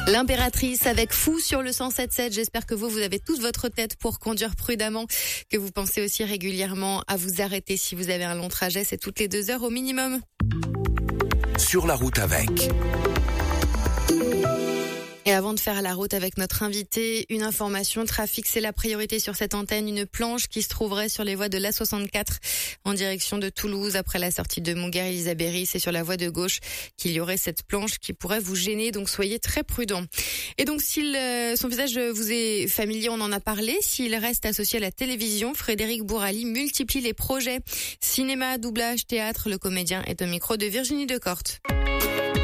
L'impératrice avec Fou sur le 107.7. J'espère que vous avez toute votre tête pour conduire prudemment, que vous pensez aussi régulièrement à vous arrêter si vous avez un long trajet. C'est toutes les 2 heures au minimum. Sur la route avec. Et avant de faire la route avec notre invité, une information trafic, c'est la priorité sur cette antenne. Une planche qui se trouverait sur les voies de l'A64 en direction de Toulouse après la sortie de Montguer-Elisabéry. C'est sur la voie de gauche qu'il y aurait cette planche qui pourrait vous gêner, donc soyez très prudents. Et donc son visage vous est familier, on en a parlé. S'il reste associé à la télévision, Frédéric Bourali multiplie les projets. Cinéma, doublage, théâtre, le comédien est au micro de Virginie Decorte.